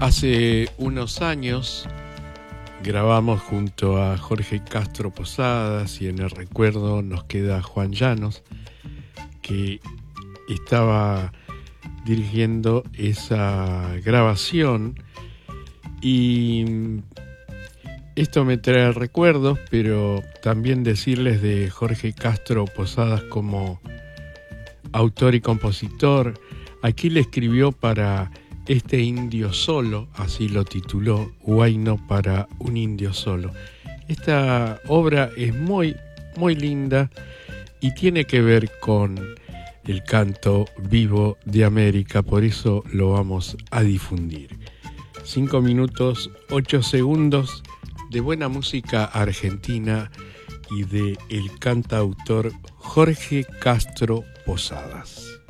Hace unos años grabamos junto a Jorge Castro Posadas y en el recuerdo nos queda Juan Llanos, que estaba dirigiendo esa grabación, y esto me trae recuerdos, pero también decirles de Jorge Castro Posadas como autor y compositor. Aquí le escribió para Este indio solo, así lo tituló, Huayno para un indio solo. Esta obra es muy, muy linda y tiene que ver con el canto vivo de América, por eso lo vamos a difundir. 5 minutos, 8 segundos de buena música argentina y de el cantautor Jorge Castro Posadas.